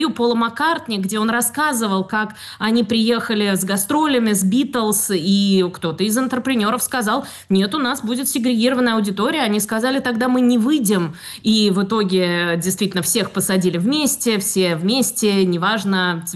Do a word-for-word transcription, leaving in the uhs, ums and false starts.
Пола Маккартни, где он рассказывал, как они приехали с гастролями, с Битлз, и кто-то из антрепренеров сказал: нет, у нас будет сегрегированная аудитория. Они сказали: тогда мы не выйдем. И в итоге действительно всех посадили вместе, все вместе, неважно,